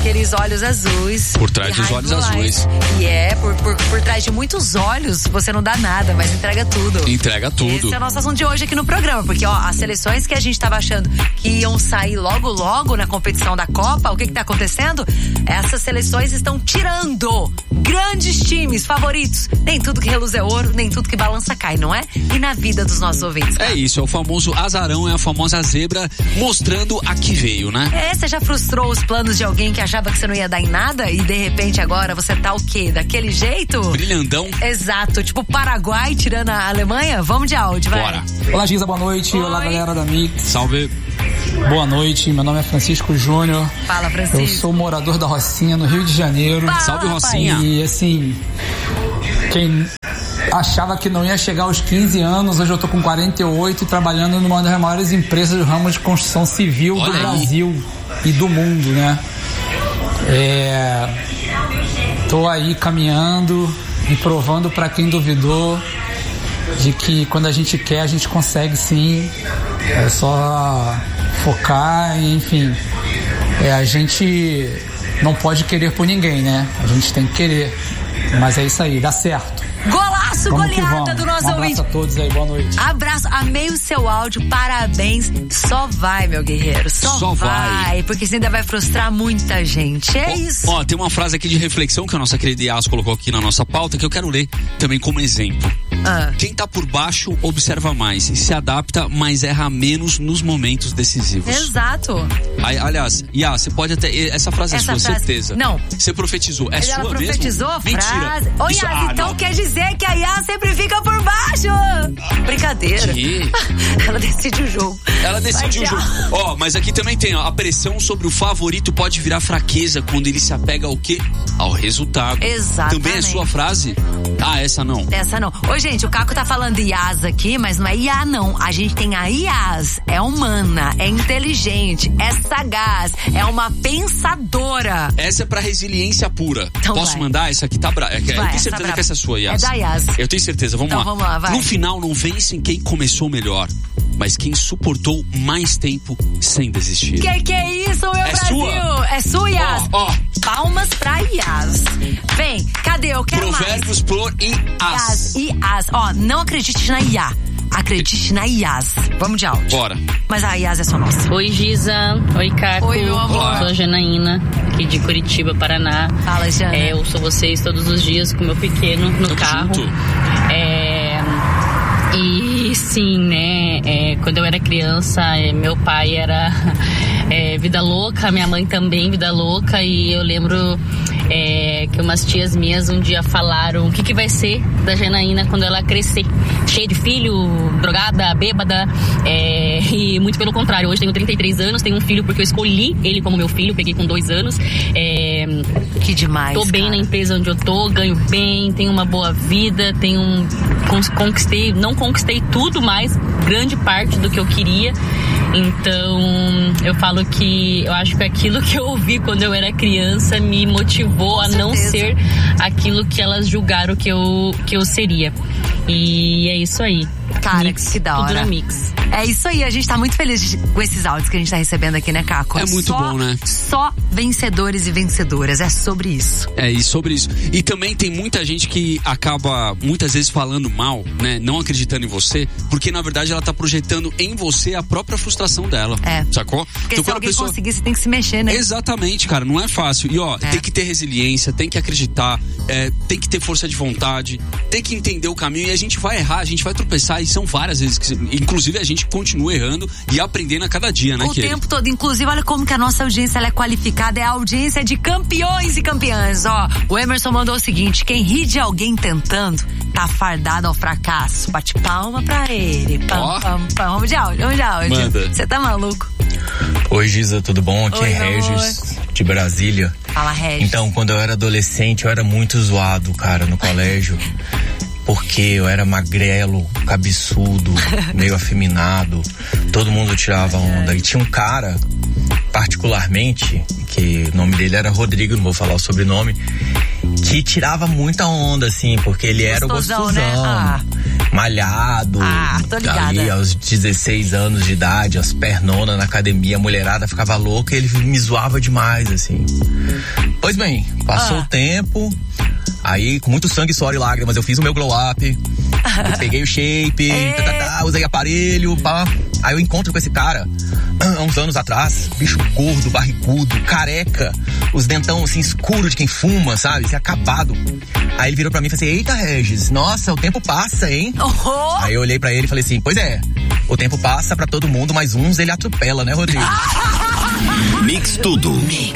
aqueles olhos azuis. Por trás dos olhos azuis. E por trás de muitos olhos, você não dá nada, mas entrega tudo. Entrega tudo. Esse é o nosso assunto de hoje aqui no programa, porque as seleções que a gente tava achando que iam sair logo na competição da Copa, o que tá acontecendo? Essas seleções estão tirando grandes times, favoritos. Nem tudo que reluz é ouro, nem tudo que balança cai, não é? E na vida dos nossos ouvintes. É isso, é o famoso azarão, é a famosa zebra mostrando a que veio, né? Você já frustrou os planos de alguém que achava que você não ia dar em nada e de repente agora você tá o quê? Daquele jeito? Brilhandão. Exato, tipo Paraguai tirando a Alemanha? Vamos de áudio, vai. Bora. Olá, Giza, boa noite. Oi. Olá, galera da Mix. Salve. Boa noite, meu nome é Francisco Júnior. Fala, Francisco. Eu sou morador da Rocinha, no Rio de Janeiro. Fala, salve, Rocinha. E assim, quem achava que não ia chegar aos 15 anos, hoje eu tô com 48 e trabalhando numa das maiores empresas do ramo de construção civil do Brasil e do mundo, né? Tô aí caminhando e provando para quem duvidou de que quando a gente quer, a gente consegue sim. É só focar e, enfim, a gente não pode querer por ninguém, né? A gente tem que querer, mas é isso aí, dá certo. Golaço, vamos goleada do nosso ouvinte. Um abraço a todos aí, boa noite. Abraço, amei o seu áudio, parabéns. Só vai, meu guerreiro, só vai. Porque você ainda vai frustrar muita gente, isso. Ó, tem uma frase aqui de reflexão que a nossa querida Yas colocou aqui na nossa pauta que eu quero ler também como exemplo. Quem tá por baixo observa mais e se adapta, mas erra menos nos momentos decisivos. Exato. Aliás, Yas, você pode até... Essa frase é sua, certeza. Não. Você profetizou, é sua mesmo? Ela profetizou a frase. Mentira. Ô, Yas, então quer dizer que a Yas sempre fica por baixo. Brincadeira. Que? Ela decide o jogo. Ela decide o jogo. Ó, mas aqui também tem, a pressão sobre o favorito pode virar fraqueza quando ele se apega ao quê? Ao resultado. Exatamente. Também é sua frase? Essa não. Essa não. Ô, gente, o Caco tá falando Yas aqui, mas não é IA, não. A gente tem a Yas. É humana, é inteligente, é sagaz, é uma pensadora. Essa é pra resiliência pura. Então posso mandar? Essa aqui tá brava. Eu tenho certeza que essa é sua, Yas. É da Yas. Eu tenho certeza, vamos lá. Vamos lá, vai. No final, não vence quem começou melhor, mas quem suportou mais tempo sem desistir. Que é isso, meu Brasil? Sua. É sua, Yas. Ó. Palmas pra Yas. Vem, cadê? Eu quero Provérbios por Ias. Yas. Ó, não acredite na IA. Acredite na Yas. Vamos de áudio. Bora. Mas a Yas é só nossa. Oi, Giza. Oi, Caco. Oi, meu amor. Eu sou a Janaína, aqui de Curitiba, Paraná. Fala, Jana. Eu ouço vocês todos os dias com o meu pequeno no carro. Junto. E sim, né? Quando eu era criança, meu pai era vida louca, minha mãe também vida louca. E eu lembro que umas tias minhas um dia falaram: o que vai ser da Janaína quando ela crescer? Cheia de filho, drogada, bêbada. E muito pelo contrário, hoje tenho 33 anos, tenho um filho porque eu escolhi ele como meu filho, peguei com 2 anos. Que demais. Tô bem na empresa onde eu tô, ganho bem, tenho uma boa vida, não conquistei tudo, mas grande parte do que eu queria. Então, eu falo que eu acho que aquilo que eu ouvi quando eu era criança me motivou a não ser aquilo que elas julgaram que eu seria. E é isso aí. Cara, Mix, que da hora. tudo no Mix. É isso aí, a gente tá muito feliz com esses áudios que a gente tá recebendo aqui, né, Caco? É muito bom, né? Só vencedores e vencedoras, é sobre isso. E sobre isso. E também tem muita gente que acaba, muitas vezes, falando mal, né? Não acreditando em você, porque, na verdade, ela tá projetando em você a própria frustração dela. Sacou? Porque então, se alguém conseguir, você tem que se mexer, né? Exatamente, cara, não é fácil. E, tem que ter resiliência, tem que acreditar, tem que ter força de vontade, tem que entender o caminho, e a gente vai errar, a gente vai tropeçar, e são várias vezes que, inclusive, a gente continua errando e aprendendo a cada dia, né? O tempo todo. Inclusive, olha como que a nossa audiência ela é qualificada. É a audiência de campeões e campeãs. Ó, o Emerson mandou o seguinte: quem ri de alguém tentando, tá fardado ao fracasso. Bate palma pra ele. Vamos de áudio, Manda. Você tá maluco? Oi, Giza, tudo bom? Aqui Oi, é Regis, de Brasília. Fala, Regis. Então, quando eu era adolescente, eu era muito zoado, cara, no colégio. Porque eu era magrelo, cabeçudo, meio afeminado. Todo mundo tirava onda. E tinha um cara, particularmente, que o nome dele era Rodrigo, não vou falar o sobrenome, que tirava muita onda, assim, porque ele era o gostosão. Né? malhado. Tô ligada. Ali aos 16 anos de idade, as pernonas na academia, a mulherada ficava louca e ele me zoava demais, assim. Pois bem, passou o tempo, aí com muito sangue, suor e lágrimas eu fiz o meu glow up, eu peguei o shape, usei aparelho, pá. Aí eu encontro com esse cara, há uns anos atrás, bicho gordo, barrigudo, careca, os dentão assim escuro de quem fuma, sabe, assim, acabado. Aí ele virou pra mim e falou assim: eita, Regis, nossa, o tempo passa, hein? Aí eu olhei pra ele e falei assim: pois é, o tempo passa pra todo mundo, mas uns ele atropela, né, Rodrigo? Mix Tudo.